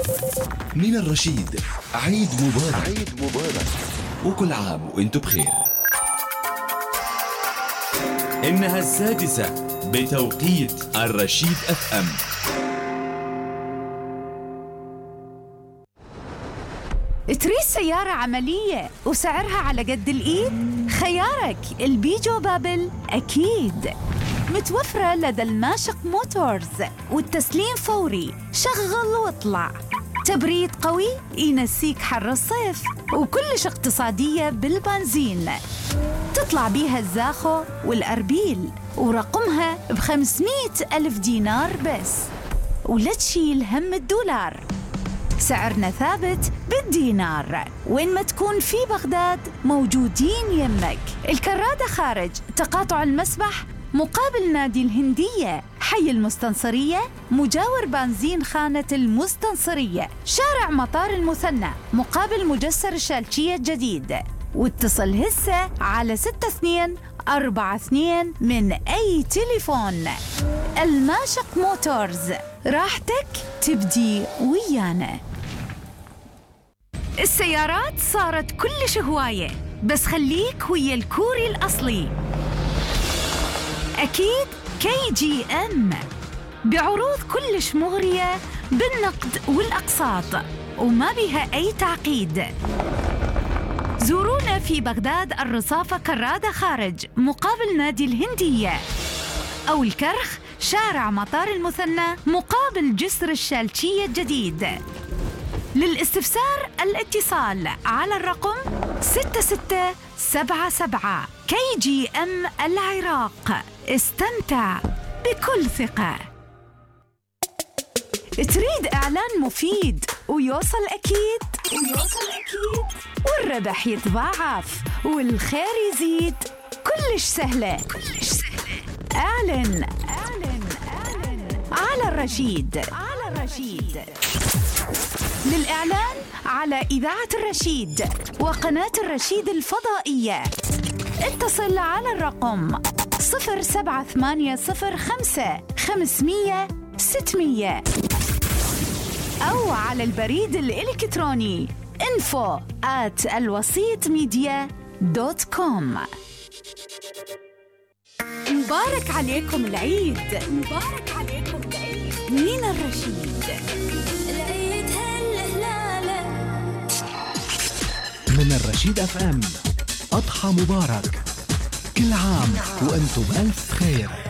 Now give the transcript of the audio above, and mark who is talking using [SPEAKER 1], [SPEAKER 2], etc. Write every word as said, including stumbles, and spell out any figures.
[SPEAKER 1] من الرشيد عيد مبارك. عيد مبارك وكل عام وانتم بخير. إنها السادسة بتوقيت الرشيد اف ام.
[SPEAKER 2] تريد سيارة عملية وسعرها على قد الإيد؟ خيارك البيجو بابل أكيد. متوفرة لدى الماشق موتورز، والتسليم فوري، شغل واطلع. تبريد قوي ينسيك حر الصيف، وكلش اقتصادية بالبنزين. تطلع بيها الزاخو والأربيل، ورقمها بخمسمائة ألف دينار بس، ولا تشيل هم الدولار. سعرنا ثابت بالدينار، وين ما تكون في بغداد موجودين يمك. الكرادة خارج تقاطع المسبح مقابل نادي الهندية، حي المستنصرية مجاور بنزين خانة المستنصرية، شارع مطار المثنى مقابل مجسر الشالشية الجديد. واتصل هسه على ستة اثنين أربعة اثنين من أي تليفون. الماشق موتورز، راحتك تبدي ويانا. السيارات صارت كلش هواية، بس خليك ويا الكوري الأصلي. أكيد كي جي أم بعروض كلش مغرية بالنقد والأقساط، وما بها أي تعقيد. زورونا في بغداد الرصافة كرادة خارج مقابل نادي الهندية، أو الكرخ شارع مطار المثنى مقابل جسر الشالشية الجديد. للاستفسار الاتصال على الرقم ستة ستة سبعة سبعة. كي جي أم العراق، استمتع بكل ثقة. تريد إعلان مفيد ويوصل أكيد ويوصل أكيد والربح يتضاعف والخير يزيد؟ كلش سهلة كلش سهلة. اعلن اعلن اعلن على الرشيد على الرشيد. للإعلان على إذاعة الرشيد وقناة الرشيد الفضائية اتصل على الرقم صفر سبعة ثمانية صفر خمسة خمسمية ستمية، أو على البريد الإلكتروني info at الوسيط ميديا دوت كوم. مبارك عليكم العيد، مبارك عليكم العيد من الرشيد.
[SPEAKER 3] العيد هالهلالة
[SPEAKER 1] من الرشيد اف ام. أضحى مبارك، كل عام وأنتم بألف خير.